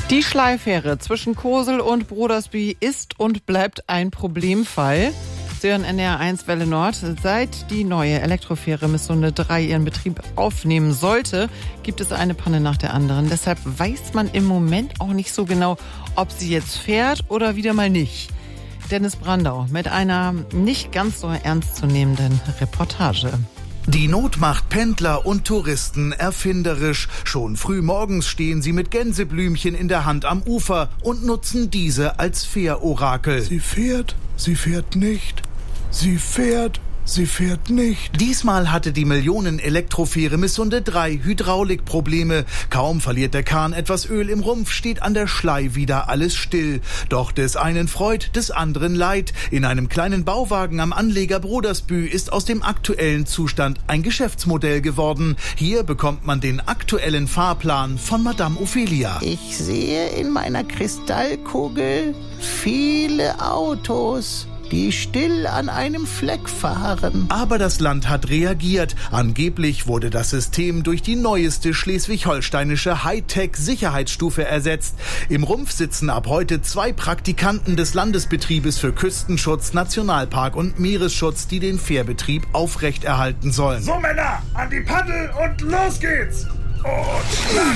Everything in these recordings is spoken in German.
Die Schleifähre zwischen Kosel und Brodersby ist und bleibt ein Problemfall. Sie hören NDR 1 Welle Nord. Seit die neue Elektrofähre Missunde 3 ihren Betrieb aufnehmen sollte, gibt es eine Panne nach der anderen. Deshalb weiß man im Moment auch nicht so genau, ob sie jetzt fährt oder wieder mal nicht. Dennis Brandau mit einer nicht ganz so ernstzunehmenden Reportage. Die Not macht Pendler und Touristen erfinderisch. Schon früh morgens stehen sie mit Gänseblümchen in der Hand am Ufer und nutzen diese als Fährorakel. Sie fährt nicht. Sie fährt nicht. Diesmal hatte die Millionen-Elektrofähre Missunde 3 Hydraulikprobleme. Kaum verliert der Kahn etwas Öl im Rumpf, steht an der Schlei wieder alles still. Doch des einen Freud, des anderen Leid. In einem kleinen Bauwagen am Anleger Brodersby ist aus dem aktuellen Zustand ein Geschäftsmodell geworden. Hier bekommt man den aktuellen Fahrplan von Madame Ophelia. Ich sehe in meiner Kristallkugel viele Autos, die still an einem Fleck fahren. Aber das Land hat reagiert. Angeblich wurde das System durch die neueste schleswig-holsteinische Hightech-Sicherheitsstufe ersetzt. Im Rumpf sitzen ab heute 2 Praktikanten des Landesbetriebes für Küstenschutz, Nationalpark und Meeresschutz, die den Fährbetrieb aufrechterhalten sollen. So Männer, an die Paddel und los geht's! Und lang.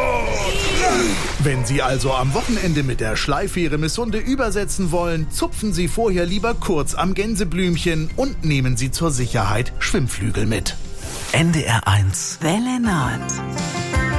Wenn Sie also am Wochenende mit der Schleifähre Missunde übersetzen wollen, zupfen Sie vorher lieber kurz am Gänseblümchen und nehmen Sie zur Sicherheit Schwimmflügel mit. NDR 1 Welle Nord.